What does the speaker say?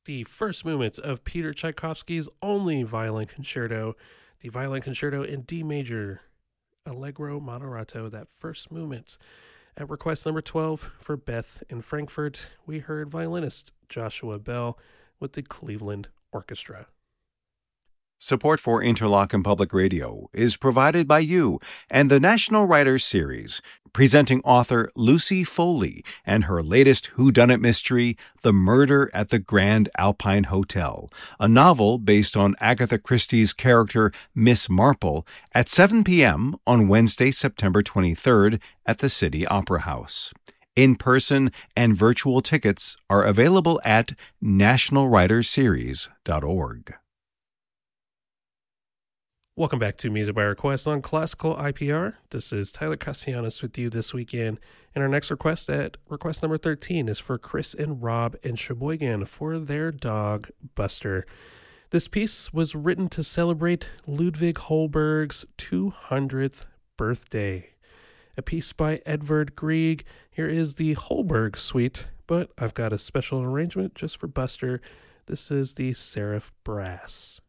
the first movement of Peter Tchaikovsky's only violin concerto, the Violin Concerto in D major, Allegro Moderato, that first movement. At request number 12 for Beth in Frankfurt, we heard violinist Joshua Bell with the Cleveland Orchestra. Support for Interlochen Public Radio is provided by you and the National Writers Series, presenting author Lucy Foley and her latest whodunit mystery, The Murder at the Grand Alpine Hotel, a novel based on Agatha Christie's character Miss Marple, at 7 p.m. on Wednesday, September 23rd at the City Opera House. In-person and virtual tickets are available at nationalwritersseries.org. Welcome back to Music by Request on Classical IPR. This is Tyler Castellanos with you this weekend. And our next request at request number 13 is for Chris and Rob in Sheboygan for their dog, Buster. This piece was written to celebrate Ludwig Holberg's 200th birthday. A piece by Edvard Grieg. Here is the Holberg suite, but I've got a special arrangement just for Buster. This is the Seraph Brass.